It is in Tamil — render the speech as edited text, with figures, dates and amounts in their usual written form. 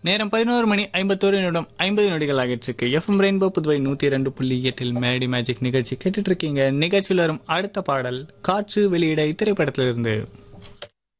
நேரம் 11:51 ஆகிட்டு இருக்கு. FM rainbow Puduvai 102.8 Maddy magic நிகழ்ச்சி கேட்டுட்டு இருக்கீங்க. நிகழ்ச்சியில் வரும் அடுத்த பாடல் காற்று வெளியிட திரைப்படத்திலிருந்து.